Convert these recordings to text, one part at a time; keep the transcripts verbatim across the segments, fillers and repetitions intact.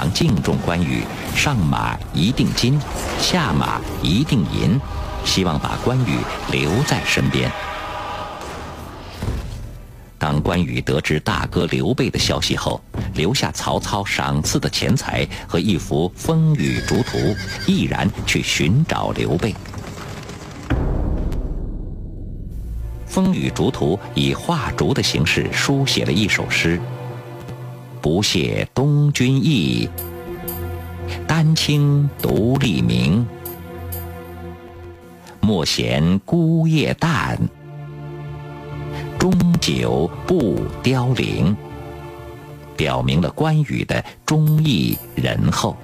常敬重关羽，上马一定金，下马一定银，希望把关羽留在身边。当关羽得知大哥刘备的消息后，留下曹操赏赐的钱财和一幅风雨竹图，毅然去寻找刘备。风雨竹图以画竹的形式书写了一首诗：不谢东君意，丹青独立明。莫嫌孤夜淡，终究不凋零。表明了关羽的忠义仁厚。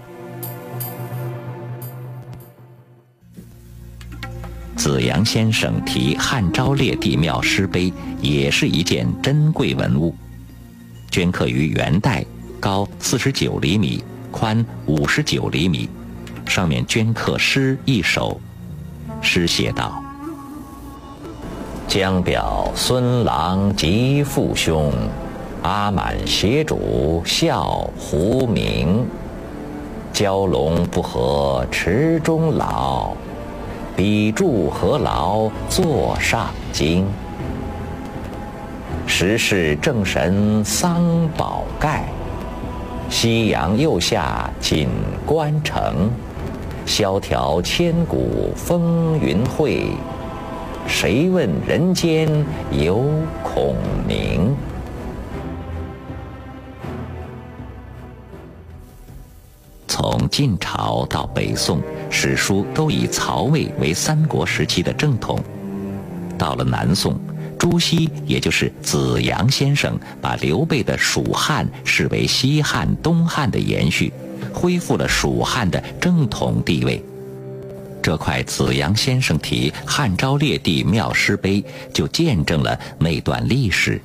子阳先生题汉昭烈帝庙诗碑，也是一件珍贵文物，镌刻于元代，高四十九厘米，宽五十九厘米，上面镌刻诗一首。诗写道：江表孙郎及父兄，阿满协主孝胡明。蛟龙不合池中老，笔助何劳座上京。时是正神桑宝盖，夕阳右下锦官城。萧条千古风云会，谁问人间有孔明？从晋朝到北宋，史书都以曹魏为三国时期的正统。到了南宋，朱熹也就是子阳先生，把刘备的蜀汉视为西汉、东汉的延续，恢复了蜀汉的正统地位。这块子阳先生题汉昭烈帝庙诗碑就见证了那段历史。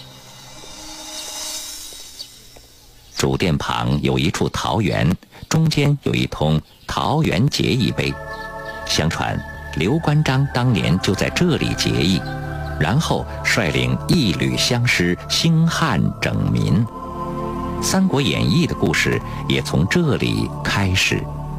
主殿旁有一处桃园，中间有一通桃园结义碑。相传刘关张当年就在这里结义，然后率领一旅相师兴汉整民。《三国演义》的故事也从这里开始。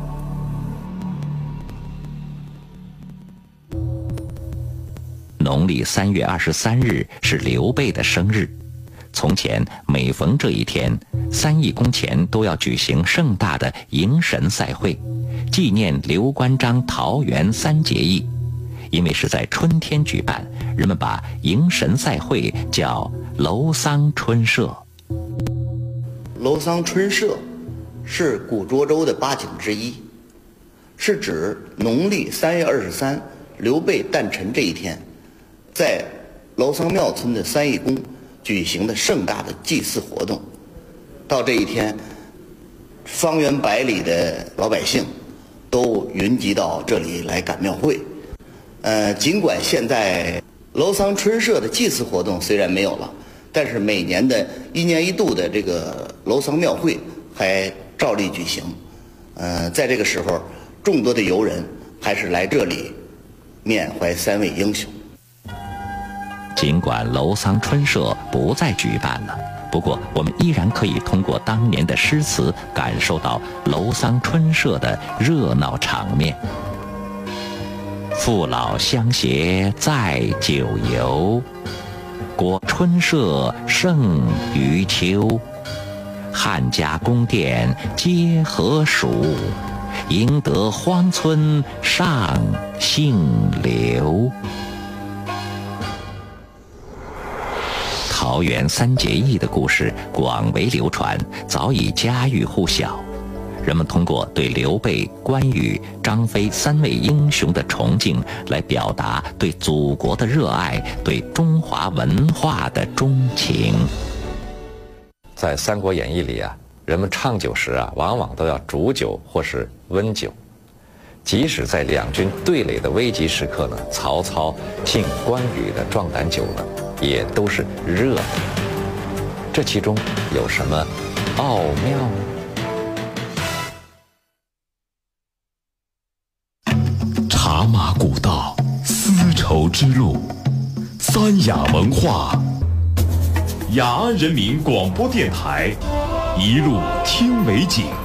农历三月二十三日是刘备的生日。从前每逢这一天，三义宫前都要举行盛大的迎神赛会，纪念刘关张桃园三结义。因为是在春天举办，人们把迎神赛会叫楼桑春社。 楼桑春社是古涿州的八景之一，是指农历三月二十三刘备诞辰这一天，在楼桑庙村的三义宫举行的盛大的祭祀活动。到这一天，方圆百里的老百姓都云集到这里来赶庙会。呃，尽管现在楼桑春社的祭祀活动虽然没有了，但是每年的一年一度的这个楼桑庙会还照例举行。呃，在这个时候，众多的游人还是来这里缅怀三位英雄。 尽管楼桑春社不再举办了，不过我们依然可以通过当年的诗词感受到楼桑春社的热闹场面。父老乡携载酒游，果春社胜于秋。汉家宫殿皆何属，赢得荒村上姓刘。桃园三结义的故事广为流传，早已家喻户晓。人们通过对刘备、关羽、张飞三位英雄的崇敬，来表达对祖国的热爱，对中华文化的钟情。 在《三国演义》里啊，人们畅酒时啊，往往都要煮酒或是温酒。即使在两军对垒的危急时刻呢，曹操敬关羽的壮胆酒呢，也都是热的。这其中有什么奥妙呢？ 茶马古道，丝绸之路，三雅文化，雅安人民广播电台，一路听美景。